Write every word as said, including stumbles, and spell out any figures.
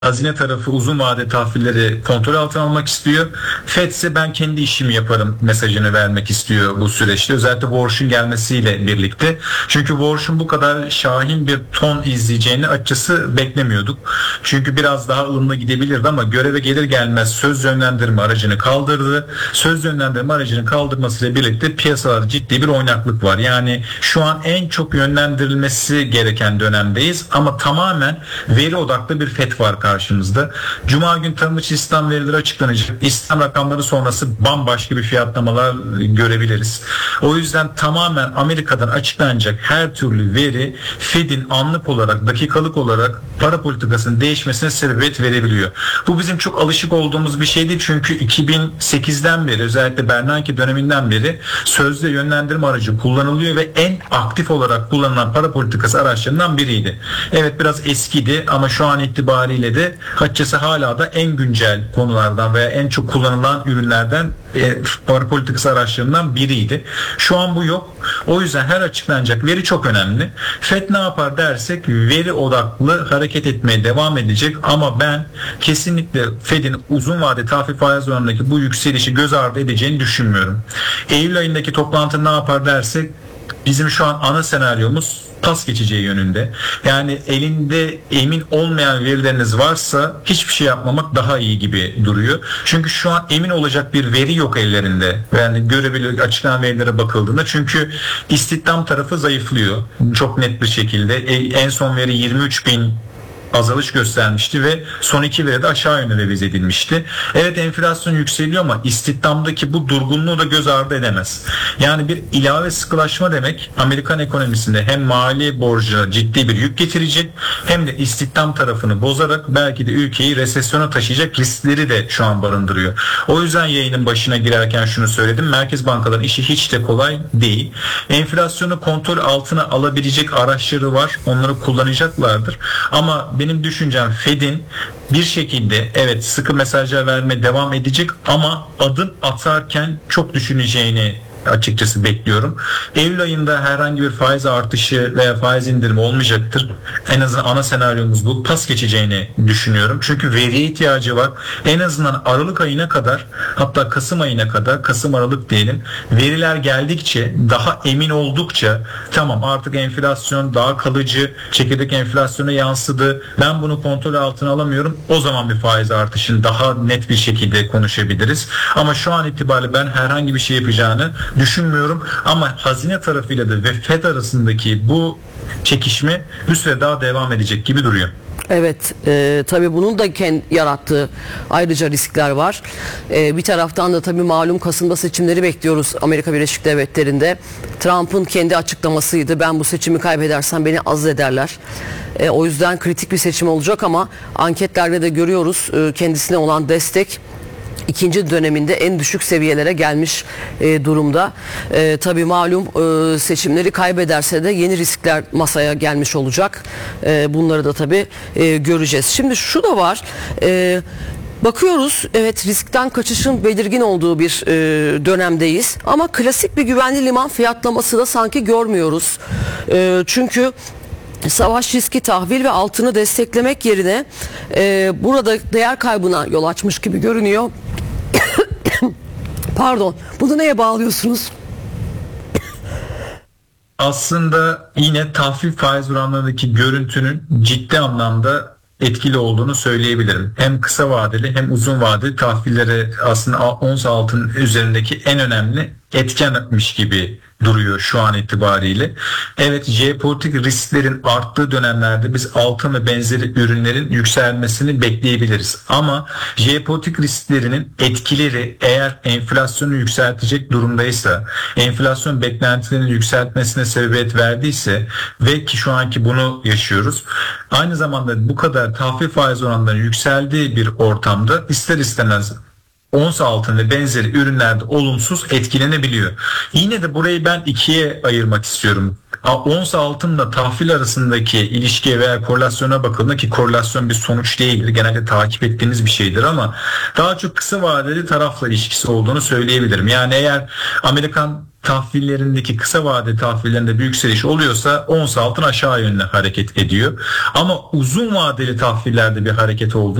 Hazine tarafı uzun vade tahvilleri kontrol altına almak istiyor. Fed ise ben kendi işimi yaparım mesajını vermek istiyor bu süreçte. Özellikle Warsh'un gelmesiyle birlikte. Çünkü Warsh'un bu kadar şahin bir ton izleyeceğini açıkçası beklemiyorduk. Çünkü biraz daha ılımlı gidebilirdi ama göreve gelir gelmez söz yönlendirme aracını kaldırdı. Söz yönlendirme aracını kaldırmasıyla birlikte piyasalarda ciddi bir oynaklık var. Yani şu an en çok yönlendirilmesi gereken dönemdeyiz ama tamamen veri odaklı bir Fed var karşımızda. Cuma gün tarım içi istihdam verileri açıklanacak. İstihdam rakamları sonrası bambaşka bir fiyatlamalar görebiliriz. O yüzden tamamen Amerika'dan açıklanacak her türlü veri Fed'in anlık olarak, dakikalık olarak para politikasının değişmesine sebebiyet verebiliyor. Bu bizim çok alışık olduğumuz bir şey değil. Çünkü iki bin sekizden beri, özellikle Bernanke döneminden beri sözde yönlendirme aracı kullanılıyor ve en aktif olarak kullanılan para politikası araçlarından biriydi. Evet, biraz eskidi ama şu an itibariyle de açıkçası hala da en güncel konulardan veya en çok kullanılan ürünlerden e, para politikası araçlarından biriydi. Şu an bu yok. O yüzden her açıklanacak veri çok önemli. Fed ne yapar dersek veri odaklı hareket etmeye devam edecek ama ben kesinlikle Fed'in uzun vade tahvil faiz oranındaki bu yükselişi göz ardı edeceğini düşünmüyorum. Eylül ayındaki toplantı ne yapar dersek bizim şu an ana senaryomuz pas geçeceği yönünde. Yani elinde emin olmayan verileriniz varsa hiçbir şey yapmamak daha iyi gibi duruyor. Çünkü şu an emin olacak bir veri yok ellerinde. Yani görebilir açıklanan verilere bakıldığında. Çünkü istihdam tarafı zayıflıyor. Çok net bir şekilde. En son veri yirmi üç bin azalış göstermişti ve son iki veride aşağı yönlü revize edilmişti. Evet, enflasyon yükseliyor ama istihdamdaki bu durgunluğu da göz ardı edemez. Yani bir ilave sıkılaşma demek Amerikan ekonomisinde hem mali borcuna ciddi bir yük getirecek hem de istihdam tarafını bozarak belki de ülkeyi resesyona taşıyacak riskleri de şu an barındırıyor. O yüzden yayının başına girerken şunu söyledim. Merkez bankaların işi hiç de kolay değil. Enflasyonu kontrol altına alabilecek araçları var. Onları kullanacaklardır. Ama benim düşüncem Fed'in bir şekilde evet sıkı mesajlar vermeye devam edecek ama adım atarken çok düşüneceğini açıkçası bekliyorum. Eylül ayında herhangi bir faiz artışı veya faiz indirimi olmayacaktır. En azından ana senaryomuz bu. Pas geçeceğini düşünüyorum. Çünkü veriye ihtiyacı var. En azından Aralık ayına kadar, hatta Kasım ayına kadar, Kasım Aralık diyelim, veriler geldikçe, daha emin oldukça tamam artık enflasyon daha kalıcı, çekirdek enflasyona yansıdı, ben bunu kontrol altına alamıyorum, o zaman bir faiz artışını daha net bir şekilde konuşabiliriz. Ama şu an itibariyle ben herhangi bir şey yapacağını düşünmüyorum ama hazine tarafıyla da ve Fed arasındaki bu çekişme bir süre daha devam edecek gibi duruyor. Evet, e, tabii bunun da kendi yarattığı ayrıca riskler var. E, bir taraftan da tabii malum Kasım'da seçimleri bekliyoruz Amerika Birleşik Devletleri'nde. Trump'ın kendi açıklamasıydı. Ben bu seçimi kaybedersem beni azlederler. E, o yüzden kritik bir seçim olacak ama anketlerde de görüyoruz e, kendisine olan destek İkinci döneminde en düşük seviyelere gelmiş e, durumda. E, tabii malum e, seçimleri kaybederse de yeni riskler masaya gelmiş olacak. E, bunları da tabii e, göreceğiz. Şimdi şu da var. E, Bakıyoruz, evet, riskten kaçışın belirgin olduğu bir e, dönemdeyiz ama klasik bir güvenli liman fiyatlaması da sanki görmüyoruz. E, çünkü savaş riski tahvil ve altını desteklemek yerine e, burada değer kaybına yol açmış gibi görünüyor. Pardon, bunu neye bağlıyorsunuz? Aslında yine tahvil faiz oranlarındaki görüntünün ciddi anlamda etkili olduğunu söyleyebilirim. Hem kısa vadeli hem uzun vadeli tahvillere aslında ons altının üzerindeki en önemli etkenmiş gibi duruyor şu an itibariyle. Evet, jeopolitik risklerin arttığı dönemlerde biz altın ve benzeri ürünlerin yükselmesini bekleyebiliriz. Ama jeopolitik risklerinin etkileri eğer enflasyonu yükseltecek durumdaysa, enflasyon beklentilerinin yükseltmesine sebebiyet verdiyse ve ki şu anki bunu yaşıyoruz. Aynı zamanda bu kadar tahvil faiz oranlarının yükseldiği bir ortamda ister istemez ons altın ve benzeri ürünlerde olumsuz etkilenebiliyor. Yine de burayı ben ikiye ayırmak istiyorum. Ons altınla tahvil arasındaki ilişkiye veya korelasyona bakıldığında, ki korelasyon bir sonuç değildir. Genelde takip ettiğiniz bir şeydir ama daha çok kısa vadeli tarafla ilişkisi olduğunu söyleyebilirim. Yani eğer Amerikan tahvillerindeki kısa vade tahvillerinde bir yükseliş oluyorsa ons altın aşağı yönlü hareket ediyor. Ama uzun vadeli tahvillerde bir hareket olduğu